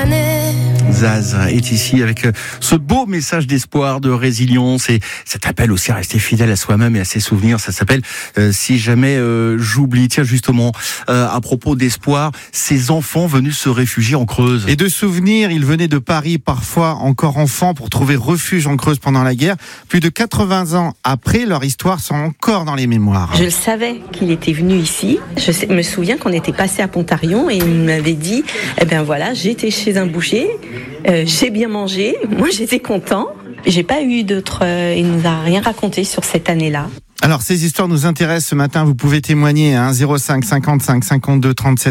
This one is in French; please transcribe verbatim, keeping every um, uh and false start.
années. Zaz est ici avec ce beau message d'espoir, de résilience et cet appel aussi à rester fidèle à soi-même et à ses souvenirs. Ça s'appelle euh, Si jamais euh, j'oublie. Tiens, justement, euh, à propos d'espoir, ces enfants venus se réfugier en Creuse. Et de souvenirs, ils venaient de Paris, parfois encore enfants, pour trouver refuge en Creuse pendant la guerre. Plus de quatre-vingts ans après, leur histoire sont encore dans les mémoires. Je le savais qu'il était venu ici. Je sais, me souviens qu'on était passé à Pontarion et il m'avait dit, eh ben voilà, j'étais chez un boucher, euh, j'ai bien mangé, moi j'étais content. J'ai pas eu d'autres, euh, il nous a rien raconté sur cette année-là. Alors, ces histoires nous intéressent ce matin. Vous pouvez témoigner à zéro cinq cinquante-cinq cinquante-deux trente-sept